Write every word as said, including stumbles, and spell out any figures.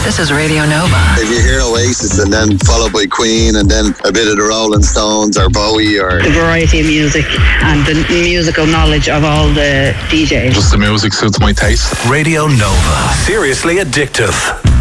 This is Radio Nova. If you hear Oasis and then followed by Queen and then a bit of the Rolling Stones or Bowie or... The variety of music and the musical knowledge of all the D Js. Just the music suits my taste. Radio Nova. Seriously addictive.